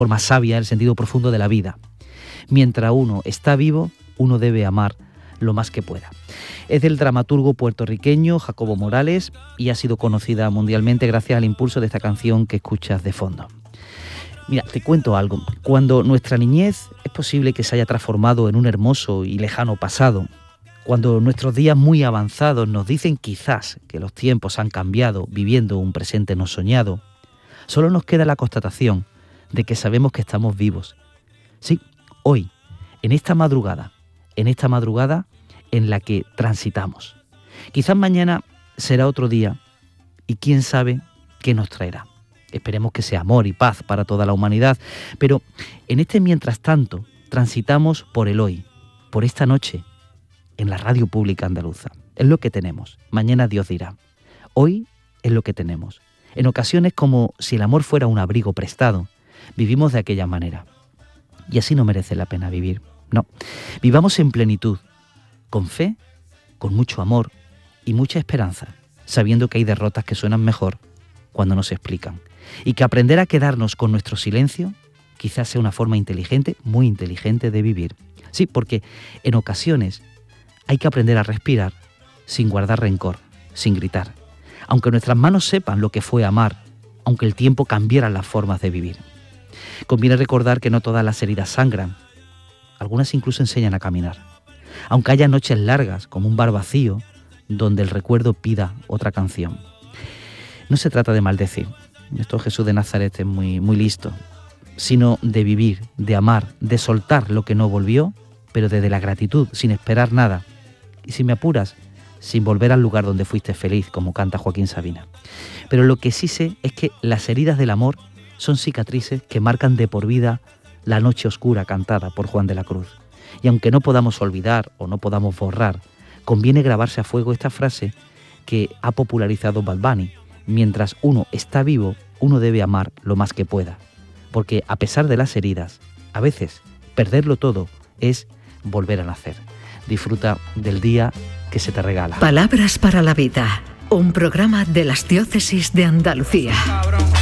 forma sabia el sentido profundo de la vida. Mientras uno está vivo, uno debe amar lo más que pueda. Es del dramaturgo puertorriqueño Jacobo Morales y ha sido conocida mundialmente gracias al impulso de esta canción que escuchas de fondo. Mira, te cuento algo. Cuando nuestra niñez es posible que se haya transformado en un hermoso y lejano pasado, cuando nuestros días muy avanzados nos dicen quizás que los tiempos han cambiado viviendo un presente no soñado, solo nos queda la constatación de que sabemos que estamos vivos. Sí, hoy, en esta madrugada en la que transitamos. Quizás mañana será otro día y quién sabe qué nos traerá. Esperemos que sea amor y paz para toda la humanidad, pero en este mientras tanto transitamos por el hoy, por esta noche, en la radio pública andaluza. Es lo que tenemos, mañana Dios dirá. Hoy es lo que tenemos. En ocasiones, como si el amor fuera un abrigo prestado, vivimos de aquella manera. Y así no merece la pena vivir. No, vivamos en plenitud, con fe, con mucho amor y mucha esperanza, sabiendo que hay derrotas que suenan mejor cuando no se explican. Y que aprender a quedarnos con nuestro silencio quizás sea una forma inteligente, muy inteligente de vivir. Sí, porque en ocasiones hay que aprender a respirar sin guardar rencor, sin gritar. Aunque nuestras manos sepan lo que fue amar, aunque el tiempo cambiara las formas de vivir. Conviene recordar que no todas las heridas sangran. Algunas incluso enseñan a caminar. Aunque haya noches largas, como un bar vacío, donde el recuerdo pida otra canción. No se trata de maldecir. Esto Jesús de Nazaret es muy listo. Sino de vivir, de amar, de soltar lo que no volvió, pero desde la gratitud, sin esperar nada. Y si me apuras, sin volver al lugar donde fuiste feliz, como canta Joaquín Sabina. Pero lo que sí sé es que las heridas del amor son cicatrices que marcan de por vida la noche oscura cantada por Juan de la Cruz. Y aunque no podamos olvidar o no podamos borrar, conviene grabarse a fuego esta frase que ha popularizado Bad Bunny. Mientras uno está vivo, uno debe amar lo más que pueda. Porque a pesar de las heridas, a veces perderlo todo es volver a nacer. Disfruta del día que se te regala. Palabras para la vida, un programa de las Diócesis de Andalucía.